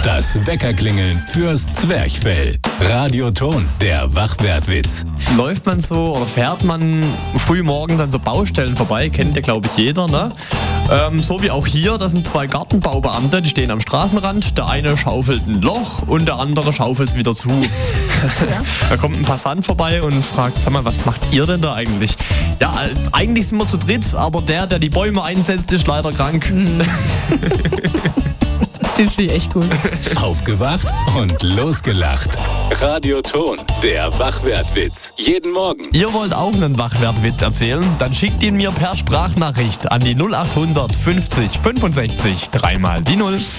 Das Weckerklingeln fürs Zwerchfell. Radioton, der Wachwertwitz. Läuft man so oder fährt man früh morgens an so Baustellen vorbei, kennt ja glaube ich jeder, ne? So wie auch hier, das sind 2 Gartenbaubeamte, die stehen am Straßenrand. Der eine schaufelt ein Loch und der andere schaufelt es wieder zu. Ja. Da kommt ein Passant vorbei und fragt, sag mal, was macht ihr denn da eigentlich? Ja, eigentlich sind wir zu dritt, aber der die Bäume einsetzt, ist leider krank. Den finde ich echt cool. Aufgewacht und losgelacht. Radioton, der Wachwertwitz. Jeden Morgen. Ihr wollt auch einen Wachwertwitz erzählen? Dann schickt ihn mir per Sprachnachricht an die 0800 50 65 3 mal die 0.